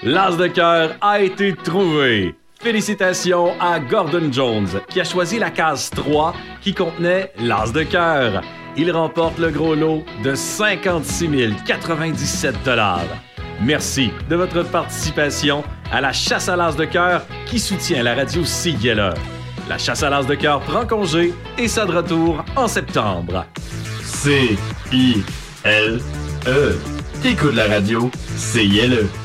L'as de cœur a été trouvé. Félicitations à Gordon Jones, qui a choisi la case 3 qui contenait l'as de cœur. Il remporte le gros lot de 56 097 $. Merci de votre participation à la chasse à l'as de cœur qui soutient la radio CILE. La chasse à l'as de cœur prend congé et sera de retour en septembre. CILE. T'écoutes la radio CILE.